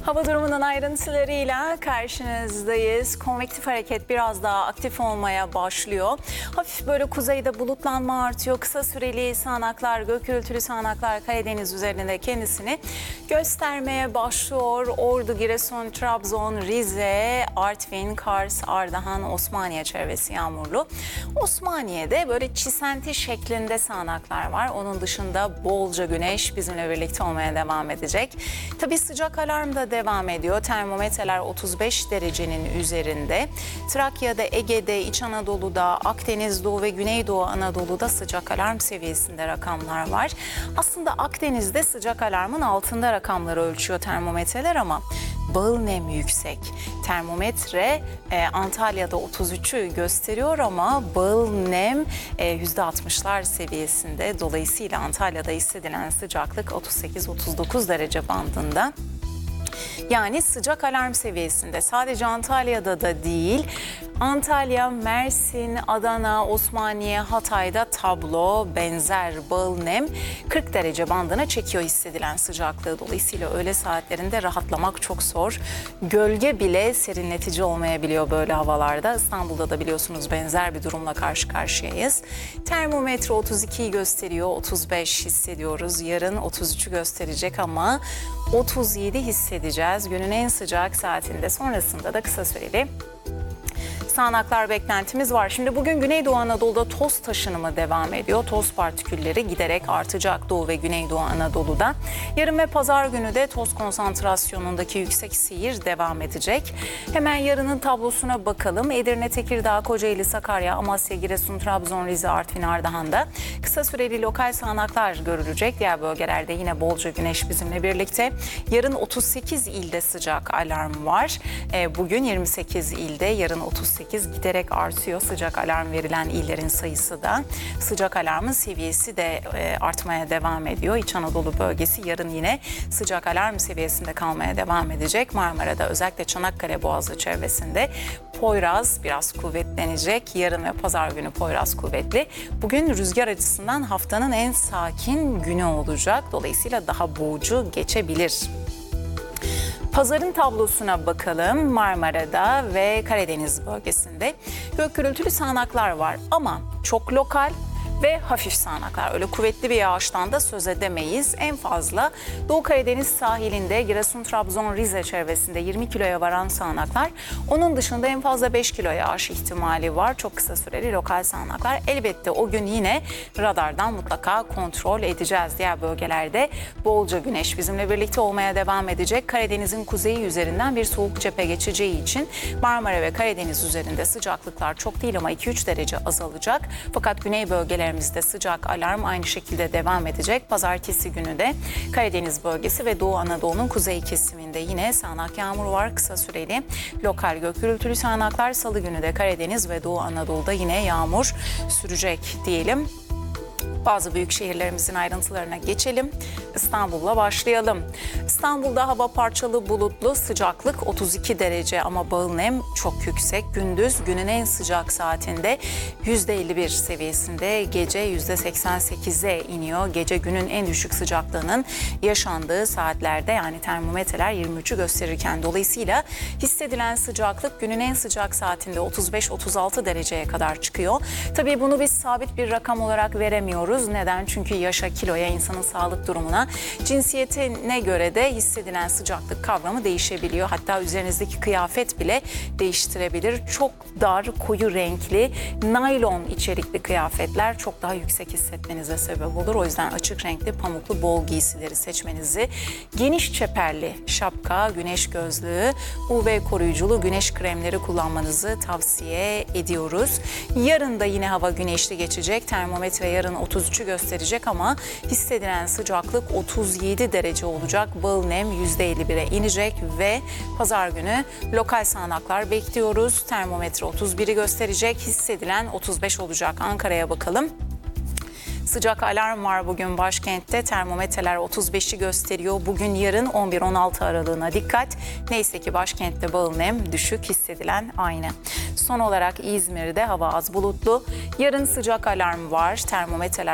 Hava durumunun ayrıntılarıyla karşınızdayız. Konvektif hareket biraz daha aktif olmaya başlıyor. Hafif böyle kuzeyde bulutlanma artıyor. Kısa süreli sağanaklar, gök gürültülü sağanaklar Karadeniz üzerinde kendisini göstermeye başlıyor. Ordu, Giresun, Trabzon, Rize, Artvin, Kars, Ardahan, Osmaniye çevresi yağmurlu. Osmaniye'de böyle çisenti şeklinde sağanaklar var. Onun dışında bolca güneş bizimle birlikte olmaya devam edecek. Tabii sıcak alarm da devam ediyor. Termometreler 35 derecenin üzerinde. Trakya'da, Ege'de, İç Anadolu'da, Akdeniz, Doğu ve Güneydoğu Anadolu'da sıcak alarm seviyesinde rakamlar var. Aslında Akdeniz'de sıcak alarmın altında rakamları ölçüyor termometreler ama bağıl nem yüksek. Termometre Antalya'da 33'ü gösteriyor ama bağıl nem %60'lar seviyesinde. Dolayısıyla Antalya'da hissedilen sıcaklık 38-39 derece bandında. Yani sıcak alarm seviyesinde. Sadece Antalya'da da değil, Antalya, Mersin, Adana, Osmaniye, Hatay'da tablo benzer bağıl nem 40 derece bandına çekiyor hissedilen sıcaklığı. Dolayısıyla öğle saatlerinde rahatlamak çok zor. Gölge bile serinletici olmayabiliyor böyle havalarda. İstanbul'da da biliyorsunuz benzer bir durumla karşı karşıyayız. Termometre 32'yi gösteriyor, 35 hissediyoruz. Yarın 33'ü gösterecek ama 37 hissedeceğiz. Günün en sıcak saatinde, sonrasında da kısa süreli sağanaklar beklentimiz var. Şimdi bugün Güneydoğu Anadolu'da toz taşınımı devam ediyor. Toz partikülleri giderek artacak Doğu ve Güneydoğu Anadolu'da. Yarın ve pazar günü de toz konsantrasyonundaki yüksek seyir devam edecek. Hemen yarının tablosuna bakalım. Edirne, Tekirdağ, Kocaeli, Sakarya, Amasya, Giresun, Trabzon, Rize, Artvin, Ardahan'da kısa süreli lokal sağanaklar görülecek. Diğer bölgelerde yine bolca güneş bizimle birlikte. Yarın 38 ilde sıcak alarm var. Bugün 28 ilde, yarın 38 giderek artıyor sıcak alarm verilen illerin sayısı da. Sıcak alarmın seviyesi de artmaya devam ediyor. İç Anadolu bölgesi yarın yine sıcak alarm seviyesinde kalmaya devam edecek. Marmara'da özellikle Çanakkale Boğazı çevresinde Poyraz biraz kuvvetlenecek. Yarın ve pazar günü Poyraz kuvvetli. Bugün rüzgar açısından haftanın en sakin günü olacak. Dolayısıyla daha boğucu geçebilir. Pazarın tablosuna bakalım. Marmara'da ve Karadeniz bölgesinde gök gürültülü sağanaklar var ama çok lokal ve hafif sağanaklar. Öyle kuvvetli bir yağıştan da söz edemeyiz. En fazla Doğu Karadeniz sahilinde Giresun, Trabzon, Rize çevresinde 20 kiloya varan sağanaklar. Onun dışında en fazla 5 kilo yağış ihtimali var. Çok kısa süreli lokal sağanaklar. Elbette o gün yine radardan mutlaka kontrol edeceğiz. Diğer bölgelerde bolca güneş bizimle birlikte olmaya devam edecek. Karadeniz'in kuzeyi üzerinden bir soğuk cephe geçeceği için Marmara ve Karadeniz üzerinde sıcaklıklar çok değil ama 2-3 derece azalacak. Fakat güney bölgeler sıcak alarm aynı şekilde devam edecek. Pazartesi günü de Karadeniz bölgesi ve Doğu Anadolu'nun kuzey kesiminde yine sağanak yağmur var. Kısa süreli lokal gök gürültülü sağanaklar. Salı günü de Karadeniz ve Doğu Anadolu'da yine yağmur sürecek diyelim. Bazı büyük şehirlerimizin ayrıntılarına geçelim. İstanbul'la başlayalım. İstanbul'da hava parçalı bulutlu, sıcaklık 32 derece ama bağıl nem çok yüksek. Gündüz günün en sıcak saatinde %51 seviyesinde, gece %88'e iniyor. Gece günün en düşük sıcaklığının yaşandığı saatlerde, yani termometreler 23'ü gösterirken, dolayısıyla hissedilen sıcaklık günün en sıcak saatinde 35-36 dereceye kadar çıkıyor. Tabii bunu biz sabit bir rakam olarak veremiyoruz. Neden? Çünkü yaşa, kiloya, insanın sağlık durumuna, cinsiyetine göre de hissedilen sıcaklık kavramı değişebiliyor. Hatta üzerinizdeki kıyafet bile değiştirebilir. Çok dar, koyu renkli, naylon içerikli kıyafetler çok daha yüksek hissetmenize sebep olur. O yüzden açık renkli, pamuklu, bol giysileri seçmenizi, geniş çeperli şapka, güneş gözlüğü, UV koruyuculu güneş kremleri kullanmanızı tavsiye ediyoruz. Yarın da yine hava güneşli geçecek. Termometre yarın 33'ü gösterecek ama hissedilen sıcaklık 37 derece olacak. Bağıl nem %51'e inecek ve pazar günü lokal sağanaklar bekliyoruz. Termometre 31'i gösterecek. Hissedilen 35 olacak. Ankara'ya bakalım. Sıcak alarm var bugün başkentte. Termometreler 35'i gösteriyor. Bugün yarın 11-16 aralığına dikkat. Neyse ki başkentte bağıl nem düşük, hissedilen aynı. Son olarak İzmir'de hava az bulutlu. Yarın sıcak alarm var. Termometreler